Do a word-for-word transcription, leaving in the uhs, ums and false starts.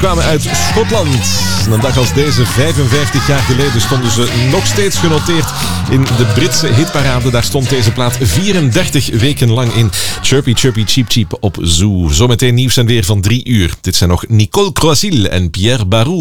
kwamen uit Schotland. Een dag als deze, vijfenvijftig jaar geleden, stonden ze nog steeds genoteerd in de Britse hitparade. Daar stond deze plaat vierendertig weken lang in. Chirpy Chirpy Cheep Cheep op Zoo. Zometeen nieuws en weer van drie uur. Dit zijn nog Nicole Croisille en Pierre Barou.